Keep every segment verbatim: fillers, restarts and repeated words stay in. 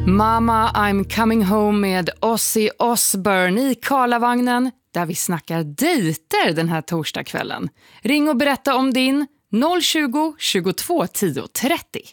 Mama, I'm coming home med Ozzy Osbourne i Karlavagnen där vi snackar dejter den här torsdagskvällen. Ring och berätta om din noll tjugo, tjugotvå, tio, trettio.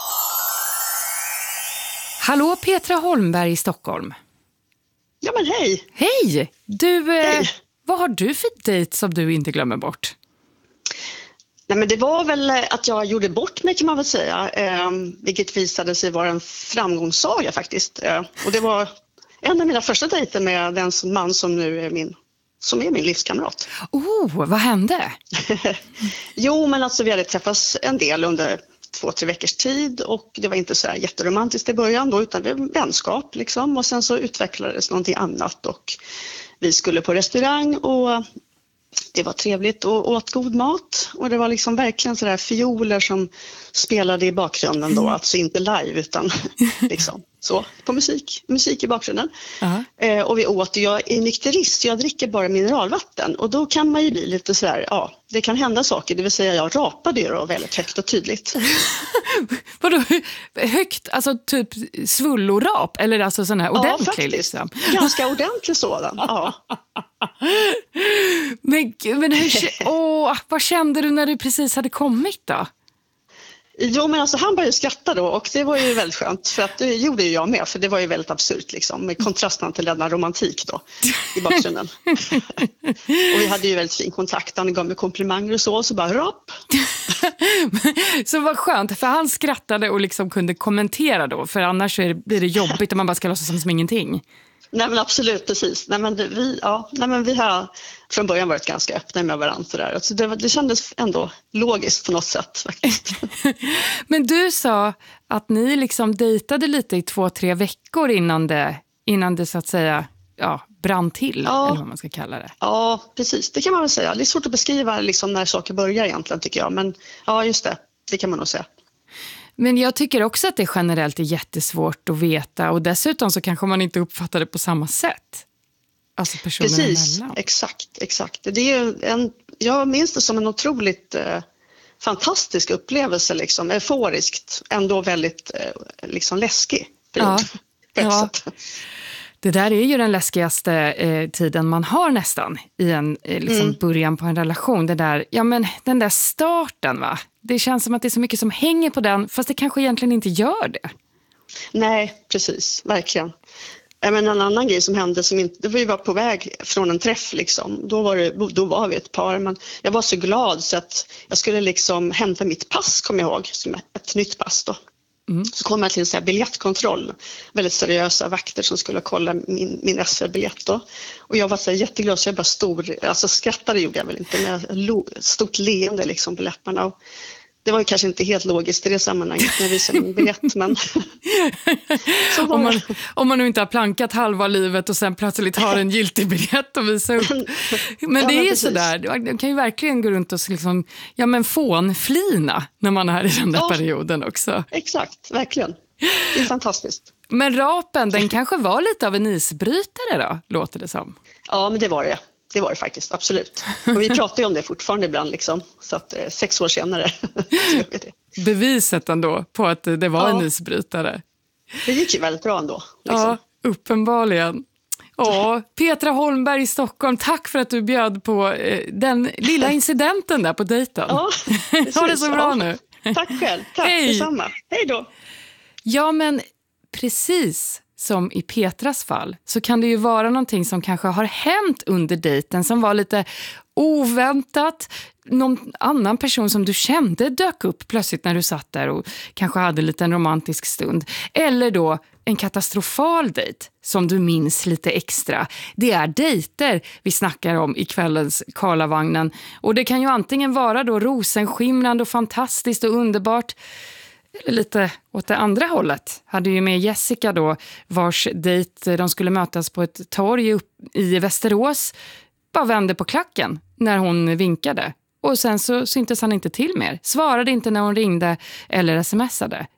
Hallå Petra Holmberg i Stockholm. Ja men hej. Hej! Du, eh, hej. Vad har du för dejt som du inte glömmer bort? Nej, men det var väl att jag gjorde bort mig kan man väl säga, eh, vilket visade sig vara en framgångssaga faktiskt. Eh, och det var en av mina första dejter med den man som nu är min, som är min livskamrat. Oh, vad hände? Jo, men alltså vi hade träffats en del under två, tre veckors tid och det var inte så här jätteromantiskt i början då, utan det var vänskap liksom. Och sen så utvecklades någonting annat och vi skulle på restaurang och det var trevligt och åt god mat och det var liksom verkligen så där fioler som spelade i bakgrunden då, alltså inte live utan liksom så på musik, musik i bakgrunden. Uh-huh. Eh, och vi åt, jag är nykterist, jag dricker bara mineralvatten och då kan man ju bli lite så här, ja, det kan hända saker, det vill säga jag rapade ju då väldigt högt och tydligt. Vadå, högt, alltså typ svullorap eller alltså sån här ordentlig? Ja, faktiskt. Liksom. Ganska ordentlig sådan, ja. Men, men hur, åh, vad kände du när du precis hade kommit då? Jo, men alltså han började skratta då och det var ju väldigt skönt för att det gjorde ju jag med, för det var ju väldigt absurt liksom med kontrasten till denna romantik då i bakgrunden. Och vi hade ju väldigt fin kontakt, han gav mig komplimanger och så, så bara rap. Så vad skönt, för han skrattade och liksom kunde kommentera då, för annars är det, blir det jobbigt om man bara ska låtsas som ingenting. Nej men absolut, precis. Nej men, det, vi, ja, nej, men vi har från början varit ganska öppna med varandra. Så där. Alltså det, det kändes ändå logiskt på något sätt faktiskt. Men du sa att ni liksom dejtade lite i två, tre veckor innan det, innan det så att säga ja, brann till, ja, eller vad man ska kalla det. Ja, precis. Det kan man väl säga. Det är svårt att beskriva liksom, när saker börjar egentligen tycker jag. Men ja, just det. Det kan man nog säga. Men jag tycker också att det generellt är jättesvårt att veta och dessutom så kanske man inte uppfattar det på samma sätt. Alltså personer Precis, emellan. exakt, exakt. Det är ju en, jag minns det som en otroligt eh, fantastisk upplevelse, liksom, euforiskt, ändå väldigt eh, liksom läskig. Ja, på ett ja. sätt. Det där är ju den läskigaste eh, tiden man har nästan i en eh, liksom Mm. början på en relation. Det där, ja men den där starten va? Det känns som att det är så mycket som hänger på den, fast det kanske egentligen inte gör det. Nej, precis, verkligen. Men en annan grej som hände, som inte, det var ju bara på väg från en träff liksom. Då var, det, då var vi ett par, men jag var så glad så att jag skulle liksom hämta mitt pass, kommer jag ihåg, som ett nytt pass då. Mm. Så kom jag till en så här biljettkontroll, väldigt seriösa vakter som skulle kolla min, min S R-biljett då. Och jag var så här jätteglad så jag bara stor, alltså skrattade gjorde jag väl inte, men jag lo, stort leende liksom på läpparna. Och det var ju kanske inte helt logiskt i det sammanhanget när jag visade min biljett, men så var om, man, om man nu inte har plankat halva livet och sen plötsligt har en giltig biljett att visa upp. Men ja, det är ju precis. sådär, du kan ju verkligen gå runt och liksom, ja men fånflina när man är i den där ja, perioden också. Exakt, verkligen. Det är fantastiskt. Men rapen, den kanske var lite av en isbrytare då, låter det som. Ja, men det var det. Det var det faktiskt, absolut. Och vi pratar ju om det fortfarande ibland liksom, så att eh, sex år senare. det. Beviset ändå på att det var ja. en isbrytare. Det gick ju väldigt bra ändå. Liksom. Ja, uppenbarligen. Åh, Petra Holmberg i Stockholm, tack för att du bjöd på eh, den lilla incidenten där på dejten. Ja, ha det så bra ja. nu. Tack själv, tack Hej. detsamma. Hej då. Ja, men precis som i Petras fall så kan det ju vara någonting som kanske har hänt under dejten som var lite oväntat. Någon annan person som du kände dök upp plötsligt när du satt där och kanske hade lite en romantisk stund. Eller då en katastrofal dejt som du minns lite extra. Det är dejter vi snackar om i kvällens Karlavagnen. Och det kan ju antingen vara då rosenskimrande och fantastiskt och underbart. Eller lite åt det andra hållet. Hade ju med Jessica då, vars dejt de skulle mötas på ett torg upp i Västerås. Bara vände på klacken när hon vinkade. Och sen så syntes han inte till mer. Svarade inte när hon ringde eller smsade.